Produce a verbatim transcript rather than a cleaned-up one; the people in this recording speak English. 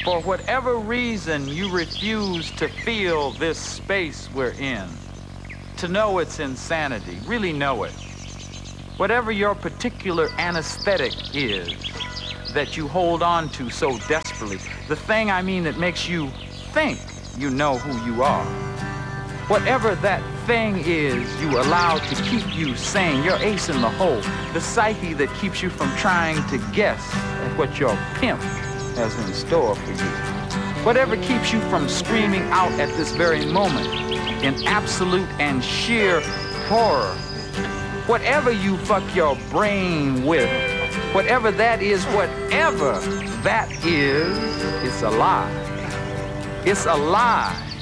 For whatever reason you refuse to feel this space we're in, to know it's insanity, really know it. Whatever your particular anesthetic is that you hold on to so desperately, the thing I mean that makes you think you know who you are. Whatever that thing is you allow to keep you sane, your ace in the hole, the psyche that keeps you from trying to guess at what your pimp has in store for you. Whatever keeps you from screaming out at this very moment in absolute and sheer horror. Whatever you fuck your brain with, whatever that is, whatever that is, it's a lie. It's a lie.